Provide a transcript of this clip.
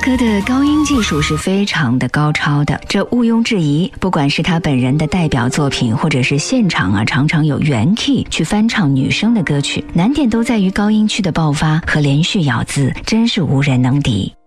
哥的高音技术是非常的高超的，这毋庸置疑。不管是他本人的代表作品，或者是现场常常有原 key 去翻唱女生的歌曲，难点都在于高音区的爆发和连续咬字，真是无人能敌。